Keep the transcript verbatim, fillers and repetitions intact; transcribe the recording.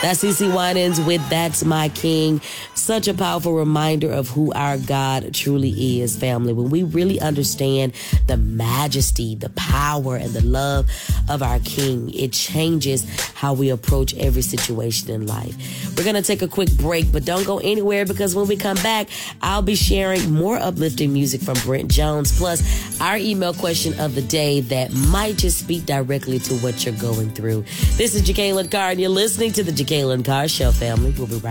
That's CeCe Winans with That's My King. Such a powerful reminder of who our God truly is, family. When we really understand the majesty, the power, and the love of our King, it changes how we approach every situation in life. We're going to take a quick break, but don't go anywhere, because when we come back, I'll be sharing more uplifting music from Brent Jones, plus our email question of the day that might just speak directly to what you're going through. This is Jacqueline Carr, and you're listening to the Jacqueline Carr Show, family. We'll be right back.